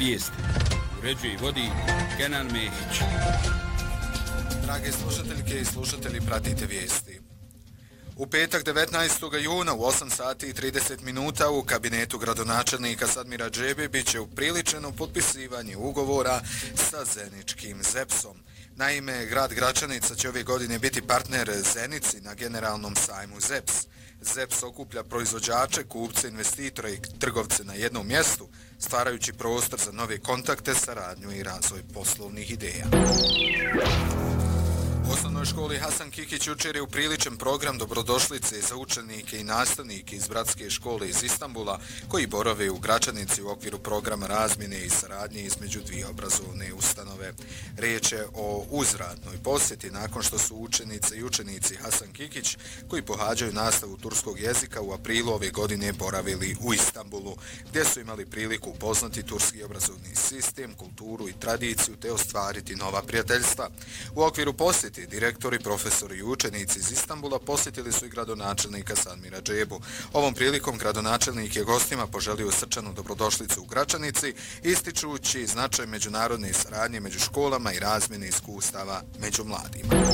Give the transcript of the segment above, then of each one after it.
vijesti. Uređuje i vodi Kenan Mehić. Drage slušateljke i slušatelji, pratite vijesti. U petak 19. juna u 8 sati i 30 minuta u kabinetu gradonačelnika Sadmira Džebe bit će upriličeno potpisivanje ugovora sa zeničkim ZEPS-om. Naime, grad Gračanica će ove godine biti partner Zenici na generalnom sajmu ZEPS. ZEPS okuplja proizvođače, kupce, investitore i trgovce na jednom mjestu, stvarajući prostor za nove kontakte, saradnju i razvoj poslovnih ideja. U osnovnoj školi Hasan Kikić jučer je upriličen program dobrodošlice za učenike i nastavnike iz bratske škole iz Istambula koji borave u Gračanici u okviru programa razmjene i saradnje između dvije obrazovne ustanove. Riječ je o uzvratnoj posjeti nakon što su učenice i učenici Hasan Kikić koji pohađaju nastavu turskog jezika u aprilu ove godine boravili u Istambulu, gdje su imali priliku upoznati turski obrazovni sistem, kulturu i tradiciju te ostvariti nova prijateljstva. U okviru posjeti direktori, profesori i učenici iz Istambula posjetili su i gradonačelnika Sadmira Džebu. Ovom prilikom gradonačelnik je gostima poželio srčanu dobrodošlicu u Gračanici, ističući značaj međunarodne saradnje među školama i razmjene iskustava među mladima.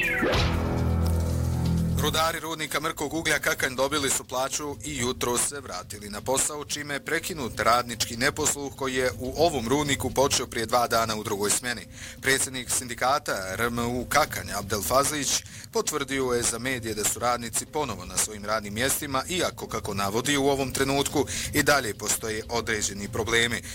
Rudari rudnika mrkog uglja Kakanj dobili su plaću i jutro se vratili na posao, čime je prekinut radnički neposluh koji je u ovom rudniku počeo prije 2 dana u drugoj smjeni. Predsjednik sindikata RMU Kakanj Abdel Fazlić potvrdio je za medije da su radnici ponovo na svojim radnim mjestima, iako, kako navodi, u ovom trenutku i dalje postoje određeni problemi.